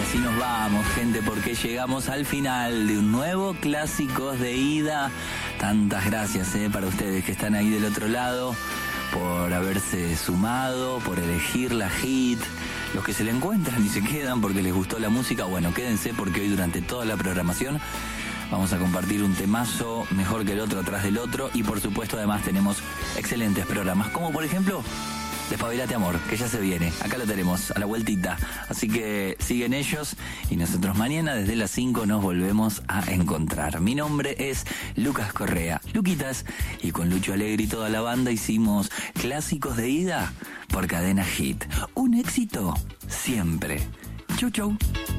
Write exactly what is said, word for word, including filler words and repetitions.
así nos vamos, gente, porque llegamos al final de un nuevo Clásicos de Ida. Tantas gracias eh, para ustedes que están ahí del otro lado, por haberse sumado, por elegir la hit. Los que se le encuentran y se quedan porque les gustó la música, bueno, quédense porque hoy durante toda la programación vamos a compartir un temazo mejor que el otro atrás del otro. Y por supuesto además tenemos excelentes programas, como por ejemplo Despabilate Amor, que ya se viene. Acá lo tenemos, a la vueltita. Así que siguen ellos y nosotros mañana desde las cinco nos volvemos a encontrar. Mi nombre es Lucas Correa, Luquitas, y con Lucho Alegre y toda la banda hicimos Clásicos de Ida por Cadena Hit. Un éxito siempre. Chau, chau.